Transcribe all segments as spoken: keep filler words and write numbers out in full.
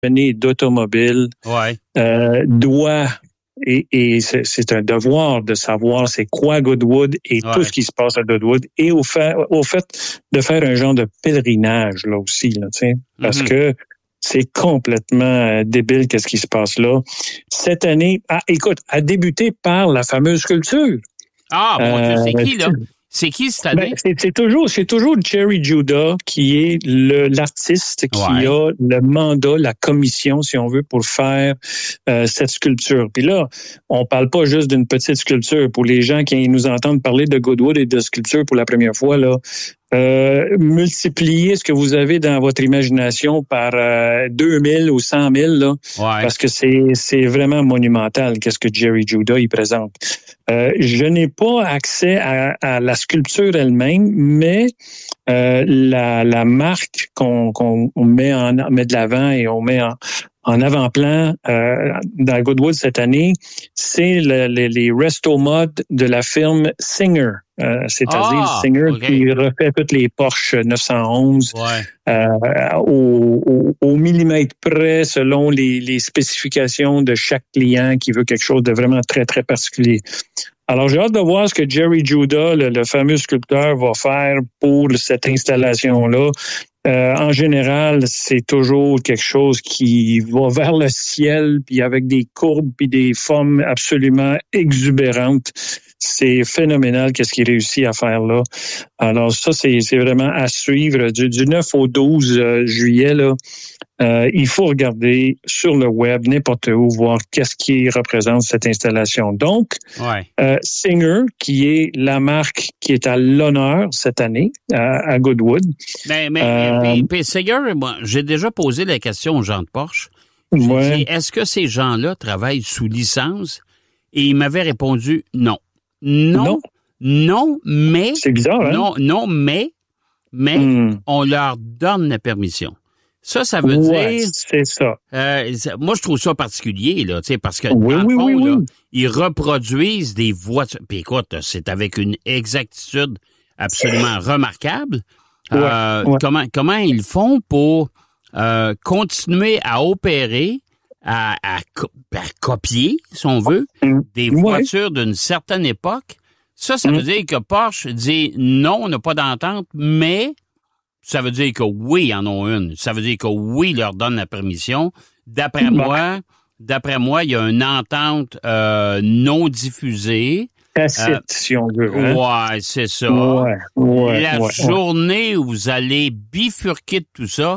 passionné d'automobile ouais. euh, doit, et, et c'est, c'est un devoir de savoir c'est quoi Goodwood et ouais. tout ce qui se passe à Goodwood, et au fait, au fait de faire un genre de pèlerinage là aussi, là, tu sais, parce mm-hmm. que c'est complètement débile qu'est-ce qui se passe là. Cette année, ah, écoute, a débuté par la fameuse sculpture. Ah, mon Dieu, c'est qui, là? C'est qui cette année? Ben, c'est, c'est toujours, c'est toujours Jerry Judah qui est le, l'artiste qui ouais. a le mandat, la commission, si on veut, pour faire euh, cette sculpture. Puis là, on parle pas juste d'une petite sculpture. Pour les gens qui nous entendent parler de Goodwood et de sculpture pour la première fois, là, Euh, multipliez ce que vous avez dans votre imagination par euh, deux mille ou cent mille, là, ouais. parce que c'est c'est vraiment monumental qu'est-ce que Jerry Judah y présente. Euh, je n'ai pas accès à, à la sculpture elle-même, mais euh, la, la marque qu'on, qu'on met en met de l'avant et on met en En avant-plan, euh, dans Goodwood cette année, c'est le, le, les resto mods de la firme Singer. Euh, c'est-à-dire ah, Singer okay. qui refait toutes les Porsche neuf cent onze ouais. euh, au, au, au millimètre près selon les, les spécifications de chaque client qui veut quelque chose de vraiment très, très particulier. Alors, j'ai hâte de voir ce que Jerry Judah, le, le fameux sculpteur, va faire pour cette installation-là. Euh, en général, c'est toujours quelque chose qui va vers le ciel, puis avec des courbes, puis des formes absolument exubérantes. C'est phénoménal qu'est-ce qu'il réussit à faire là. Alors ça, c'est, c'est vraiment à suivre. Du, du neuf au douze euh, juillet, là, euh, il faut regarder sur le web, n'importe où, voir qu'est-ce qui représente cette installation. Donc, ouais. euh, Singer, qui est la marque qui est à l'honneur cette année à, à Goodwood. Mais, mais, euh, mais, mais Singer, moi, j'ai déjà posé la question aux gens de Porsche. J'ai ouais. dit, est-ce que ces gens-là travaillent sous licence? Et ils m'avaient répondu non. Non, non, non mais... C'est bizarre, hein? Non, non, mais, mais mm. on leur donne la permission. Ça, ça veut ouais, dire... c'est ça. Euh, moi, je trouve ça particulier, là, tu sais, parce que, oui, dans oui, le fond, oui, là, oui. ils reproduisent des voitures. Puis écoute, c'est avec une exactitude absolument remarquable. Ouais, euh, ouais. Comment, comment ils font pour euh, continuer à opérer, à, à, à copier, si on veut, mm. des voitures ouais. d'une certaine époque? Ça, ça mm. veut dire que Porsche dit non, on n'a pas d'entente, mais... Ça veut dire que oui, ils en ont une. Ça veut dire que oui, ils leur donnent la permission. D'après ouais. moi, d'après moi, il y a une entente euh, non diffusée. Tacite, euh, si on veut. Hein? Ouais, c'est ça. Ouais, ouais, la ouais, journée ouais. où vous allez bifurquer de tout ça,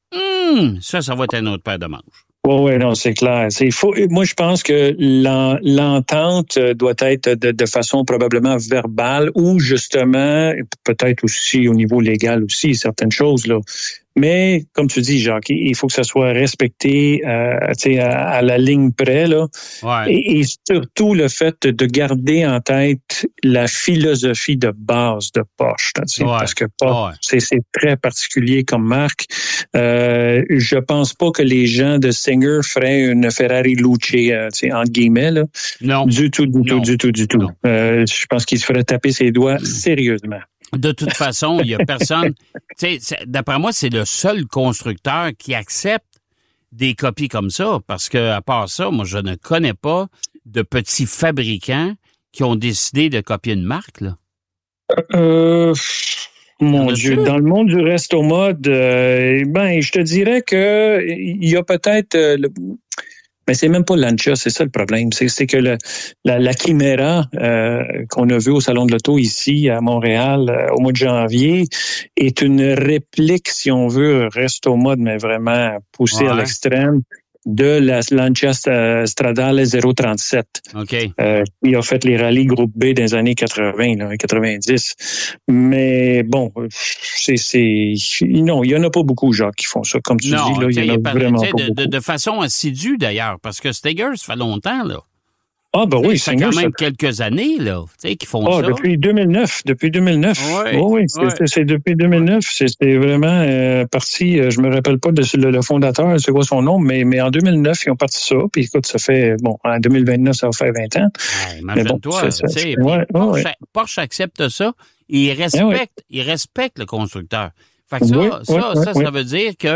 hum, ça, ça va être un autre paire de manches. Oui, oui, non, c'est clair. C'est faut, moi, je pense que l'en, l'entente doit être de, de façon probablement verbale ou justement, peut-être aussi au niveau légal aussi, certaines choses, là. Mais, comme tu dis, Jacques, il faut que ça soit respecté euh, à, à la ligne près, là. Ouais. Et, et surtout le fait de garder en tête la philosophie de base de Porsche. Là, ouais. Parce que Porsche, ouais. c'est, c'est très particulier comme marque. Euh, je pense pas que les gens de Singer feraient une Ferrari Luce, euh, entre guillemets. Là. Non. Du tout, du non. tout, du tout, du tout. Euh, je pense qu'ils se feraient taper ses doigts sérieusement. De toute façon, il y a personne... Tu sais, d'après moi, c'est le seul constructeur qui accepte des copies comme ça, parce que à part ça, moi, je ne connais pas de petits fabricants qui ont décidé de copier une marque, là. Euh... Mon Dieu, dans le monde du resto mode, euh, ben, je te dirais que il y a peut-être... Euh, le... Mais c'est même pas Lancia, c'est ça le problème. C'est, c'est que le, la, la Chimera euh, qu'on a vue au Salon de l'Auto ici à Montréal euh, au mois de janvier est une réplique, si on veut, resto mode, mais vraiment poussée ouais. à l'extrême, de la Lancia Stradale zéro trente-sept. OK. Euh, il a fait les rallyes groupe B dans les années quatre-vingts, là, quatre-vingt-dix. Mais bon, c'est, c'est, non, il y en a pas beaucoup, Jacques, qui font ça. Comme tu non, dis, là, il y en a par, vraiment pas de, beaucoup. De, de façon assidue, d'ailleurs, parce que Steger, ça fait longtemps, là. Ah, ben oui, ça fait quand même ça... quelques années, là, tu sais, qu'ils font ah, ça. depuis deux mille neuf, depuis deux mille neuf. Oui, oh, oui, c'est, oui. C'est, c'est depuis deux mille neuf, c'est, c'est vraiment euh, parti, euh, je me rappelle pas de le, le fondateur, c'est quoi son nom, mais, mais en deux mille neuf, ils ont parti ça, puis écoute, ça fait, bon, en deux mille vingt-neuf, ça va faire vingt ans. Ouais, imagine-toi, bon, tu sais, ouais, Porsche, ouais. Porsche accepte ça, et il respecte, ouais. il respecte le constructeur. Fait que ça, oui, ça, oui, ça, oui. ça veut dire que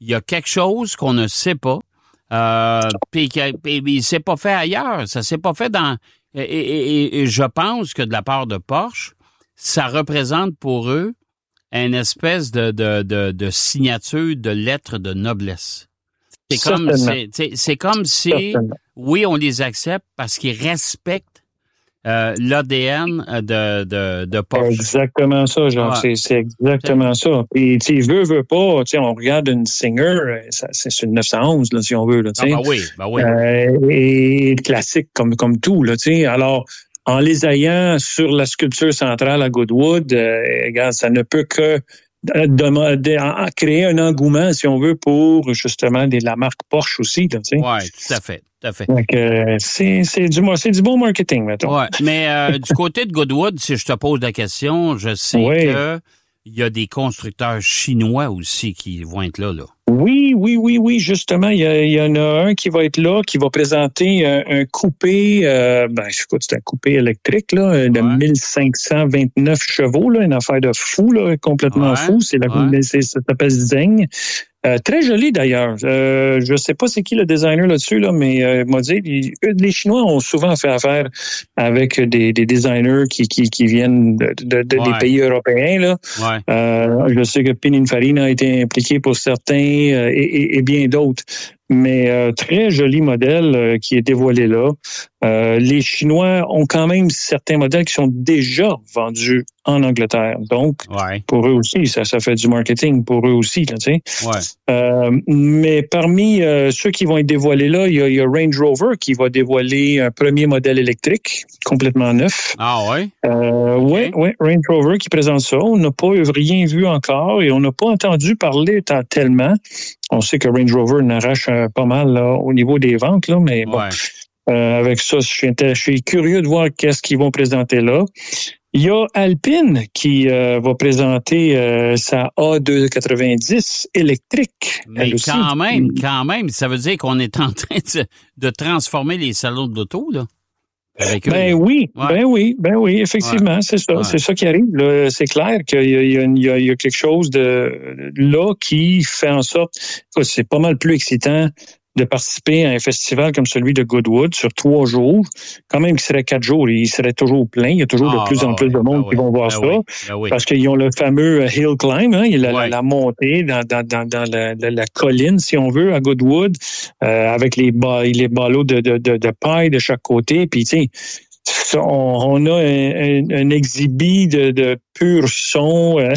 il y a quelque chose qu'on ne sait pas. Euh, puis il s'est pas fait ailleurs. Ça s'est pas fait dans... Et, et, et je pense que de la part de Porsche, ça représente pour eux une espèce de, de, de, de signature de lettre de noblesse. C'est comme, c'est, c'est comme si, Certainement. oui, on les accepte parce qu'ils respectent Euh, l'A D N de, de, de Porsche. Exactement ça, genre, ouais. c'est, c'est exactement c'est... ça. Puis, tu sais, veut, veut pas, tu sais, on regarde une Singer, ça, c'est sur le neuf cent onze, là, si on veut, là, tu sais. Ah, ben oui, ben oui. Euh, et classique comme, comme tout, là, tu sais. Alors, en les ayant sur la sculpture centrale à Goodwood, euh, regarde, ça ne peut que demander, créer un engouement, si on veut, pour, justement, des, la marque Porsche aussi, là, tu sais. Oui, tout à fait. Tout à fait. Donc, euh, c'est, c'est, du, c'est du bon marketing, mettons. Oui, mais euh, du côté de Goodwood, si je te pose la question, je sais oui. que il y a des constructeurs chinois aussi qui vont être là, là. Oui, oui, oui, oui, justement, il y, a, il y en a un qui va être là, qui va présenter un, un coupé, euh, ben, écoute, c'est un coupé électrique, là, de ouais. mille cinq cent vingt-neuf chevaux, là, une affaire de fou, là, complètement ouais. fou. C'est la, ouais. c'est, ça s'appelle Zeng. Euh, très joli d'ailleurs. Euh, je sais pas c'est qui le designer là-dessus, là, mais euh, m'a dit, ils, les Chinois ont souvent fait affaire avec des, des designers qui, qui, qui viennent de, de, de ouais. des pays européens. Là. Ouais. Euh, je sais que Pininfarina a été impliqué pour certains euh, et, et, et bien d'autres. Mais euh, très joli modèle euh, qui est dévoilé là. Euh, les Chinois ont quand même certains modèles qui sont déjà vendus en Angleterre. Donc, ouais. pour eux aussi, ça, ça fait du marketing pour eux aussi, là, tu sais. Ouais. Euh, mais parmi euh, ceux qui vont être dévoilés là, il y, a, il y a Range Rover qui va dévoiler un premier modèle électrique complètement neuf. Ah ouais? Euh, okay. Ouais, ouais, Range Rover qui présente ça. On n'a pas rien vu encore et on n'a pas entendu parler tellement. On sait que Range Rover n'arrache pas mal là, au niveau des ventes, là, mais bon, ouais. euh, avec ça, je suis, je suis curieux de voir qu'est-ce qu'ils vont présenter là. Il y a Alpine qui euh, va présenter euh, sa A deux cent quatre-vingt-dix électrique. Mais quand même, quand même, ça veut dire qu'on est en train de, de transformer les salons de l'auto, là. Avec ben eux, oui, ouais. ben oui, ben oui, effectivement, ouais. c'est ça, ouais. c'est ça qui arrive. Là. C'est clair qu'il y a, il y, a, il y a quelque chose de là qui fait en sorte que c'est pas mal plus excitant de participer à un festival comme celui de Goodwood sur trois jours, quand même qu'il serait quatre jours, il serait toujours plein. Il y a toujours ah, de plus bah en plus oui, de monde bah qui oui, vont voir bah ça, oui, bah oui. parce qu'ils ont le fameux hill climb, hein, la, ouais. la, la montée dans, dans, dans, dans la, la, la colline, si on veut, à Goodwood, euh, avec les, ba- les ballots de, de, de, de paille de chaque côté, puis tu sais, on, on a un, un, un exhibit de, de pur son euh,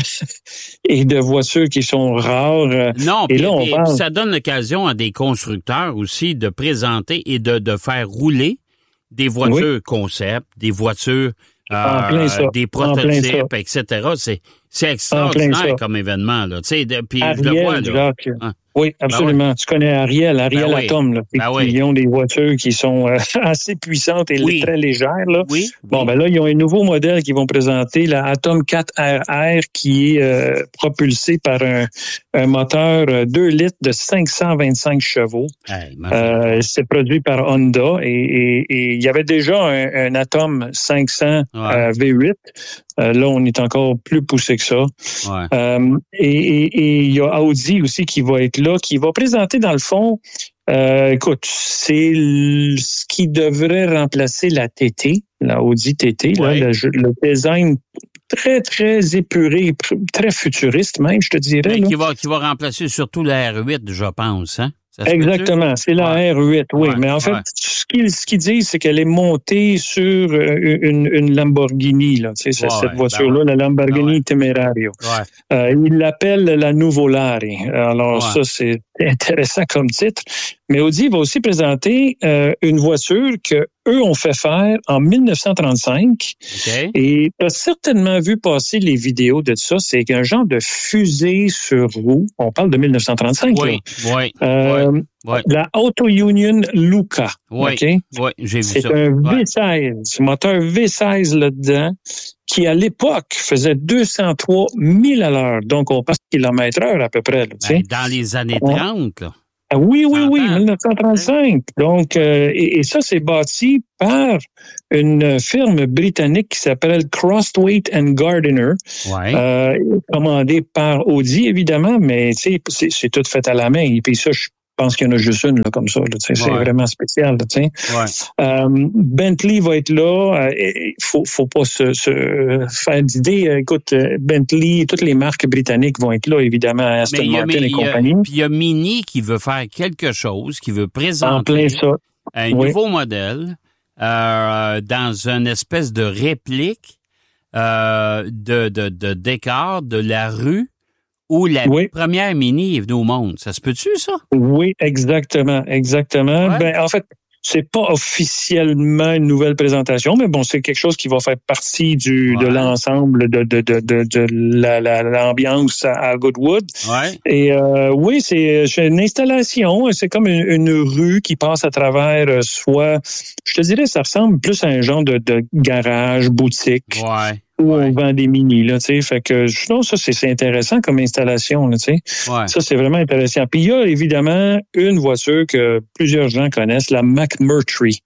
et de voitures qui sont rares. Euh, non, et pis, là, on pis, parle... ça donne l'occasion à des constructeurs aussi de présenter et de, de faire rouler des voitures oui. concept, des voitures, euh, des prototypes, et cetera. C'est, c'est extraordinaire comme événement, là. Tu sais, puis je le vois, là. Hein? Oui, absolument. Ben oui. Tu connais Ariel, Ariel ben Atom, là. Ben ils oui. ont des voitures qui sont euh, assez puissantes et oui. très légères, là. Oui. Bon, oui. ben là, ils ont un nouveau modèle qu'ils vont présenter, la Atom quatre R R, qui est euh, propulsé par un, un moteur deux litres de cinq cent vingt-cinq chevaux. Hey, euh, c'est produit par Honda et, et, et il y avait déjà un, un Atom cinq cents ouais. euh, V huit. Euh, là, on est encore plus poussé que ça. Ouais. Euh, et il y a Audi aussi qui va être là, qui va présenter, dans le fond, euh, écoute, c'est l- ce qui devrait remplacer la T T, la Audi T T, ouais. là, le, le design très, très épuré, très futuriste même, je te dirais. Mais là. qui va, qui va remplacer surtout la R huit, je pense, hein? Exactement, c'est la ouais. R huit, oui. Ouais, mais en fait, ouais. ce qu'ils ce qu'ils disent, c'est qu'elle est montée sur une, une Lamborghini, là. Tu sais, ouais, cette voiture-là, ben ouais. la Lamborghini ouais. Temerario. Ouais. Euh, ils l'appellent la Nuvolari. Alors ouais. ça, c'est intéressant comme titre. Mais Audi va aussi présenter euh, une voiture que eux ont fait faire en dix-neuf cent trente-cinq. Okay. Et tu as certainement vu passer les vidéos de ça. C'est un genre de fusée sur roue. On parle de dix-neuf cent trente-cinq. Oui, là. oui, euh, oui, oui. La Auto Union Luca. Oui, okay? oui, j'ai vu c'est ça. C'est un ouais. V seize, moteur V seize là-dedans, qui à l'époque faisait deux cent trois mille à l'heure. Donc, on passe kilomètre heure à peu près. Là, ben, dans les années trente, là. Ah oui, oui, oui, dix-neuf cent trente-cinq. Donc, euh, et, et ça, c'est bâti par une firme britannique qui s'appelle Crosthwaite and Gardiner, ouais. euh, commandée par Audi, évidemment, mais c'est, c'est tout fait à la main. Et puis ça, je pense qu'il y en a juste une là, comme ça. Là, ouais. C'est vraiment spécial. Là, ouais. euh, Bentley va être là. Il faut, faut pas se, se faire d'idée. Écoute, Bentley, toutes les marques britanniques vont être là, évidemment, Aston mais Martin mais et compagnie. Puis il y a Mini qui veut faire quelque chose, qui veut présenter en plein ça. un oui. nouveau modèle euh, dans une espèce de réplique euh, de, de, de décor de la rue où la oui. première Mini est venue au monde. Ça se peut-tu, ça? Oui, exactement, exactement. Ouais. Ben, en fait, c'est pas officiellement une nouvelle présentation, mais bon, c'est quelque chose qui va faire partie du ouais. de l'ensemble de de de de, de la, la l'ambiance à, à Goodwood. Ouais. Et euh, oui, c'est, c'est une installation. C'est comme une, une rue qui passe à travers euh, soit, je te dirais, ça ressemble plus à un genre de, de garage, boutique. Ouais. Où ouais. on vend des Mini, là, tu sais. Fait que, non, ça, c'est, c'est intéressant comme installation, là, tu sais. Ouais. Ça, c'est vraiment intéressant. Puis, il y a évidemment une voiture que plusieurs gens connaissent, la McMurtry.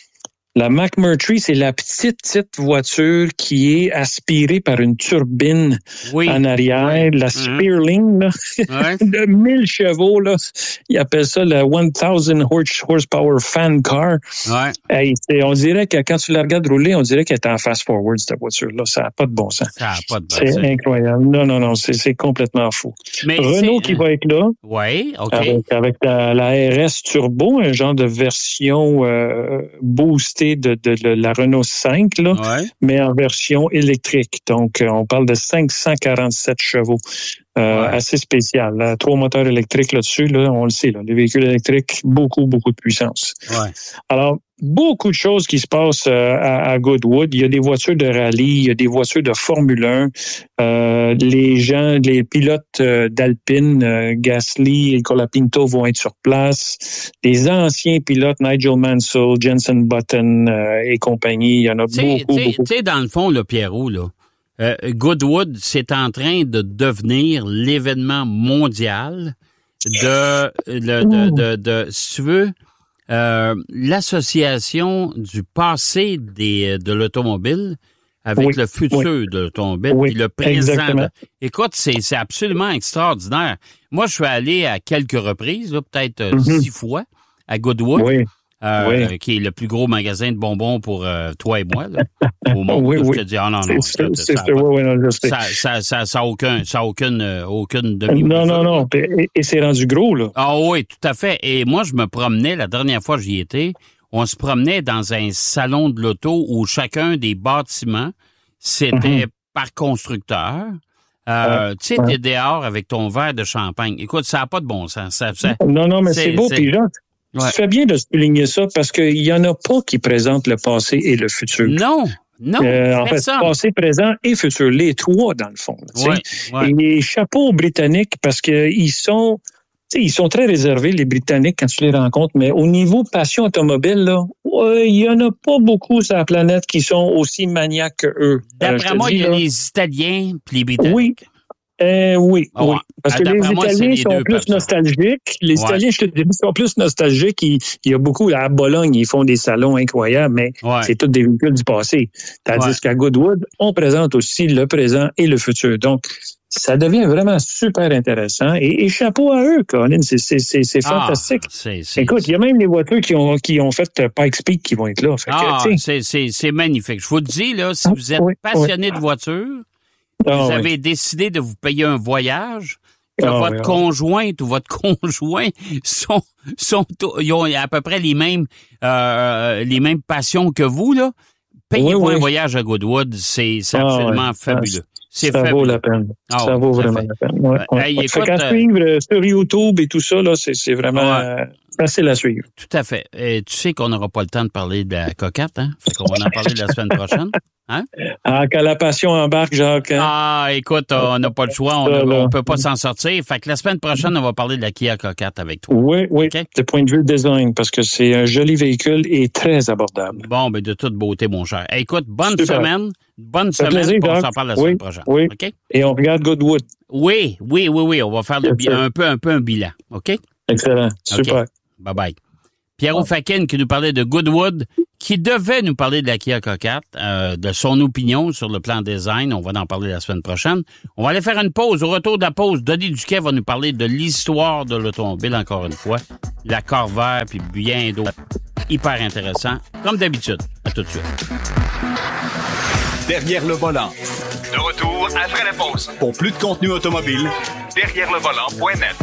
La McMurtry, c'est la petite, petite voiture qui est aspirée par une turbine oui. en arrière, oui. la Spearling, là, ouais. de mille chevaux, là. Ils appellent ça la one thousand horsepower fan car. Ouais. Hey, on dirait que quand tu la regardes rouler, on dirait qu'elle est en fast-forward, cette voiture-là. Ça n'a pas de bon sens. Ça n'a pas de bon c'est sens. C'est incroyable. Non, non, non, c'est, c'est complètement fou. Mais Renault c'est... qui va être là. Oui, OK. Avec, avec la, la R S Turbo, un genre de version euh, boostée De, de, de la Renault cinq, là, ouais. mais en version électrique. Donc, on parle de cinq cent quarante-sept chevaux. Euh, ouais. Assez spécial. Là. Trois moteurs électriques là-dessus, là, on le sait. Là, les véhicules électriques, beaucoup, beaucoup de puissance. Ouais. Alors, beaucoup de choses qui se passent euh, à, à Goodwood. Il y a des voitures de rallye, il y a des voitures de Formule un. Euh, les gens, les pilotes euh, d'Alpine, euh, Gasly et Colapinto vont être sur place. Les anciens pilotes, Nigel Mansell, Jenson Button euh, et compagnie, il y en a t'sais, beaucoup, t'sais, beaucoup. Tu sais, dans le fond, le Pierrot, là, euh, Goodwood, c'est en train de devenir l'événement mondial de, de, de, de, de, de si tu veux, Euh, l'association du passé des, de l'automobile avec oui, le futur oui. de l'automobile oui, puis le présent. Exactement. Écoute, c'est, c'est absolument extraordinaire. Moi, je suis allé à quelques reprises, là, peut-être mm-hmm. six fois, à Goodwood, oui. Euh, oui. qui est le plus gros magasin de bonbons pour euh, toi et moi, là, au monde. oui, là, oui. Je te dis, ah non, non, c'est, écoute, c'est, ça, c'est, pas, oui, non, je sais. ça, ça, ça, ça a aucun, ça a aucune, euh, aucune demi. Non, non, non. Et, et c'est rendu gros, là. Ah oui, tout à fait. Et moi, je me promenais, la dernière fois que j'y étais, on se promenait dans un salon de l'auto où chacun des bâtiments, c'était mm-hmm. par constructeur. Euh, ouais, tu sais, ouais. t'es dehors avec ton verre de champagne. Écoute, ça n'a pas de bon sens. Ça, ça, non, non, mais c'est, c'est beau, puis là, ouais. tu fais bien de souligner ça parce qu'il y en a pas qui présentent le passé et le futur. Non, non, euh, en personne. fait, passé, présent et futur, les trois dans le fond. Ouais, ouais. Et les chapeaux britanniques, parce qu'ils sont... Ils sont très réservés, les Britanniques, quand tu les rencontres, mais au niveau passion automobile, là, ouais, il y en a pas beaucoup sur la planète qui sont aussi maniaques qu'eux. D'après euh, moi, il y a là, les Italiens puis les Britanniques. Oui. Euh, oui, oh, oui. Parce que les Italiens moi, les sont plus nostalgiques. Les ouais. Italiens, je te dis, sont plus nostalgiques. Il, il y a beaucoup, à Bologne, ils font des salons incroyables, mais ouais. c'est tous des véhicules du passé. Tandis ouais. qu'à Goodwood, on présente aussi le présent et le futur. Donc, ça devient vraiment super intéressant. Et, et chapeau à eux, Colin. C'est, c'est, c'est, c'est ah, fantastique. C'est, c'est, Écoute, il y a même les voitures qui ont, qui ont fait Pikes Peak qui vont être là. Fait ah, que, c'est, c'est, c'est magnifique. Je vous le dis, là, si vous êtes oui, passionné oui. de voiture, ah, vous avez oui. décidé de vous payer un voyage, que ah, votre oui, conjointe oui. ou votre conjoint sont, sont, ils ont à peu près les mêmes, euh, les mêmes passions que vous, là. Payez-vous oui, un oui. voyage à Goodwood. C'est, c'est ah, absolument oui. fabuleux. C'est ça fabuleux. vaut la peine. Ah, ça oui, vaut ça vraiment fait. la peine. Ouais, ouais. Hey, ouais. écoute, fait qu'à euh... suivre euh, sur YouTube et tout ça, là, c'est, c'est vraiment ouais. euh, facile à suivre. Tout à fait. Et tu sais qu'on n'aura pas le temps de parler de la coquette, hein? Fait qu'on va en parler la semaine prochaine. Hein? Ah, quand la passion embarque, Jacques. Hein? Ah, écoute, on n'a pas le choix. On ne peut pas s'en sortir. Fait que la semaine prochaine, on va parler de la Kia Coquette avec toi. Oui, oui. Okay? Du point de vue design, parce que c'est un joli véhicule et très abordable. Bon, ben de toute beauté, mon cher. Hey, écoute, bonne Super. semaine. Bonne semaine. Plaisir, on s'en parle la oui, semaine prochaine. Oui. Okay? Et on regarde Goodwood. Oui, oui, oui, oui. On va faire le bi- un peu, un peu un bilan. OK? Excellent. Super. Okay. Bye-bye. Pierre Oufakine qui nous parlait de Goodwood, qui devait nous parler de la Kia K quatre, euh, de son opinion sur le plan design. On va en parler la semaine prochaine. On va aller faire une pause. Au retour de la pause, Denis Duquet va nous parler de l'histoire de l'automobile, encore une fois. La Corvair, puis bien d'autres. Hyper intéressant. Comme d'habitude. À tout de suite. Derrière le volant. De retour après la pause. Pour plus de contenu automobile, derrière le volant point net.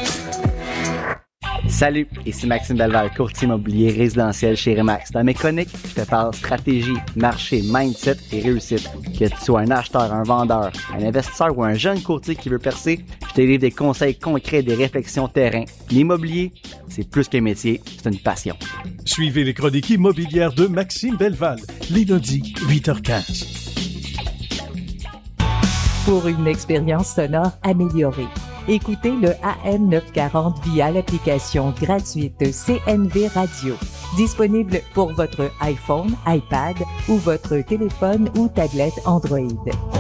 Salut, ici Maxime Belval, courtier immobilier résidentiel chez Remax. Dans mes chroniques, je te parle stratégie, marché, mindset et réussite. Que tu sois un acheteur, un vendeur, un investisseur ou un jeune courtier qui veut percer, je te livre des conseils concrets et des réflexions terrain. L'immobilier, c'est plus qu'un métier, c'est une passion. Suivez les chroniques immobilières de Maxime Belval, les lundis, huit heures quinze. Pour une expérience sonore améliorée, écoutez le A M neuf cent quarante via l'application gratuite C N V Radio, disponible pour votre iPhone, iPad ou votre téléphone ou tablette Android.